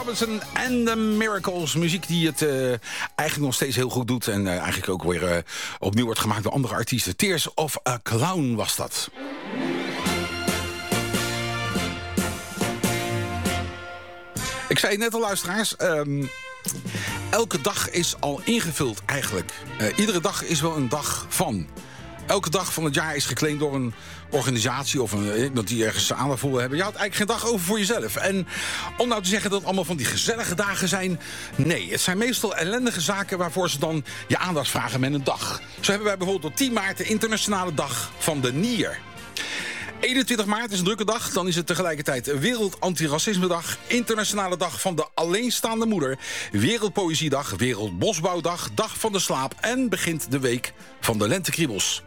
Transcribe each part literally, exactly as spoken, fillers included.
Robinson and the Miracles. Muziek die het uh, eigenlijk nog steeds heel goed doet. En uh, eigenlijk ook weer uh, opnieuw wordt gemaakt door andere artiesten. Tears of a Clown was dat. Ik zei het net al, luisteraars. Um, elke dag is al ingevuld eigenlijk. Uh, iedere dag is wel een dag van. Elke dag van het jaar is geclaimd door een organisatie of een, dat die ergens aandacht voor hebben. Je had eigenlijk geen dag over voor jezelf. En om nou te zeggen dat het allemaal van die gezellige dagen zijn, nee, het zijn meestal ellendige zaken waarvoor ze dan je aandacht vragen met een dag. Zo hebben wij bijvoorbeeld op tien maart de internationale dag van de nier. eenentwintig maart is een drukke dag. Dan is het tegelijkertijd Wereld Antiracismedag, Internationale Dag van de Alleenstaande Moeder, Wereldpoëziedag, Wereldbosbouwdag, Dag van de Slaap en begint de week van de lentekriebels.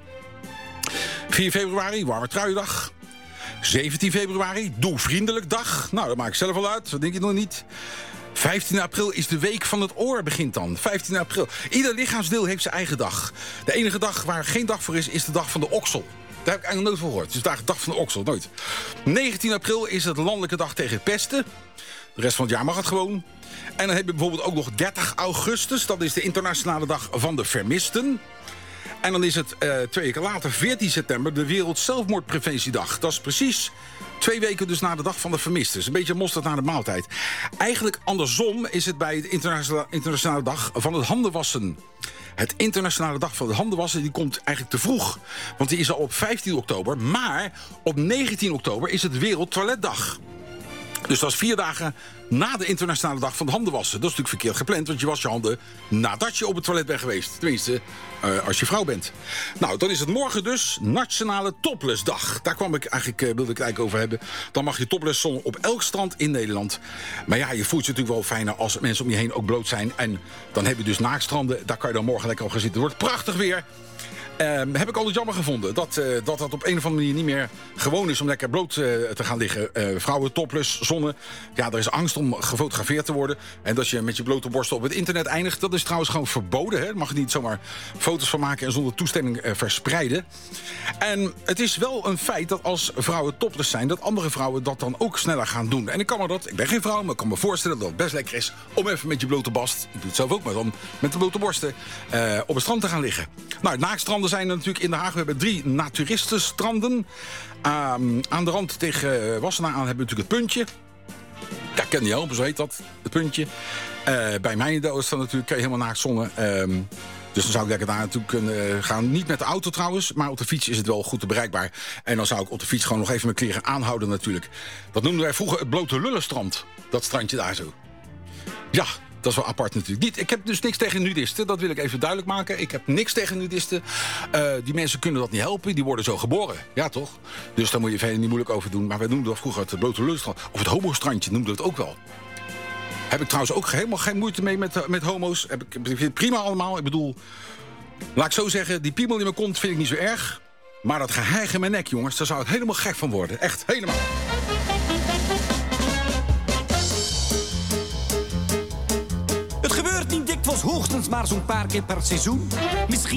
vier februari, Warme Truiendag. zeventien februari, Doe Vriendelijk Dag. Nou, dat maak ik zelf al uit, dat denk je nog niet. vijftien april is de week van het oor, begint dan. vijftien april. Ieder lichaamsdeel heeft zijn eigen dag. De enige dag waar geen dag voor is, is de dag van de oksel. Daar heb ik eigenlijk nooit van gehoord. Dus daar de dag van de oksel, nooit. negentien april is het landelijke dag tegen pesten. De rest van het jaar mag het gewoon. En dan heb je bijvoorbeeld ook nog dertig augustus. Dat is de internationale dag van de vermisten. En dan is het uh, twee weken later, veertien september, de Wereld Zelfmoordpreventiedag. Dat is precies twee weken dus na de dag van de vermisten. Dus een beetje mosterd na de maaltijd. Eigenlijk andersom is het bij de internationale, internationale dag van het handenwassen. Het internationale dag van het handenwassen die komt eigenlijk te vroeg. Want die is al op vijftien oktober. Maar op negentien oktober is het Wereldtoiletdag. Dus dat is vier dagen na de internationale dag van het handenwassen. Dat is natuurlijk verkeerd gepland, want je was je handen nadat je op het toilet bent geweest. Tenminste, uh, als je vrouw bent. Nou, dan is het morgen dus Nationale Toplessdag. Daar kwam ik eigenlijk, uh, wilde ik het eigenlijk over hebben. Dan mag je topless zonnen op elk strand in Nederland. Maar ja, je voelt je natuurlijk wel fijner als mensen om je heen ook bloot zijn. En dan heb je dus naaktstranden. Daar kan je dan morgen lekker op gaan zitten. Het wordt prachtig weer. Um, heb ik altijd jammer gevonden dat, uh, dat dat op een of andere manier niet meer gewoon is om lekker bloot uh, te gaan liggen. Uh, vrouwen topless, zonnen. Ja, er is angst om gefotografeerd te worden. En dat je met je blote borsten op het internet eindigt. Dat is trouwens gewoon verboden. Hè? Mag je niet zomaar foto's van maken en zonder toestemming uh, verspreiden. En het is wel een feit dat als vrouwen topless zijn, dat andere vrouwen dat dan ook sneller gaan doen. En ik kan me dat, ik ben geen vrouw, maar ik kan me voorstellen dat het best lekker is om even met je blote bast, ik doe het zelf ook, maar dan met de blote borsten, uh, op het strand te gaan liggen. Nou, naaktstranden zijn er natuurlijk in Den Haag. We hebben drie naturistenstranden. Um, aan de rand tegen Wassenaar aan hebben we natuurlijk het Puntje. Ja, ken je helpen, zo heet dat, het Puntje. Uh, bij Mijndel is dat natuurlijk, kan je helemaal naakt zonnen. Um, dus dan zou ik lekker daar naartoe kunnen gaan. Niet met de auto trouwens, maar op de fiets is het wel goed te bereikbaar. En dan zou ik op de fiets gewoon nog even mijn kleren aanhouden natuurlijk. Dat noemden wij vroeger het Blote Lullenstrand. Dat strandje daar zo. Ja, dat is wel apart natuurlijk. Niet, ik heb dus niks tegen nudisten, dat wil ik even duidelijk maken. Ik heb niks tegen nudisten. Uh, die mensen kunnen dat niet helpen, die worden zo geboren. Ja, toch? Dus daar moet je verder niet moeilijk over doen. Maar wij noemden dat vroeger het Blote Lullenstrand. Of het homostrandje noemden we het ook wel. Heb ik trouwens ook helemaal geen moeite mee met, met homo's. Heb ik, ik vind het prima allemaal. Ik bedoel, laat ik zo zeggen, die piemel in mijn kont vind ik niet zo erg. Maar dat geheig in mijn nek, jongens, daar zou ik helemaal gek van worden. Echt, helemaal. Het gebeurt niet dikwijls, hoogstens maar zo'n paar keer per seizoen. Misschien